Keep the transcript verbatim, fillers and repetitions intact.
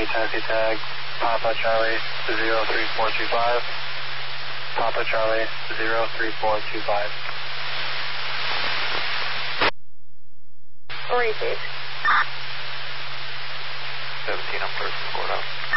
taxi tag, Papa Charlie zero three four two five. Papa Charlie zero three four two five. Receive. seventeen, I'm first in courthouse.